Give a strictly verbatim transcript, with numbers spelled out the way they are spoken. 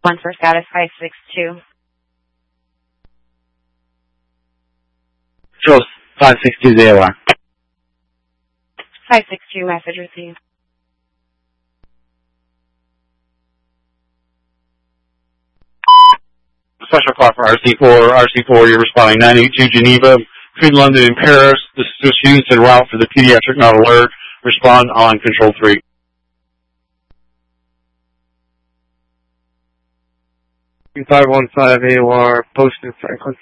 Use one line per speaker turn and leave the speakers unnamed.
One for status five six two.
Control five six two Z O R.
five six two, message received.
Special call for R C four. R C four, you're responding nine eight two Geneva, between London and Paris. This is just used en route for the pediatric not alert. Respond on Control three.
five one five A O R, Poston, Franklin.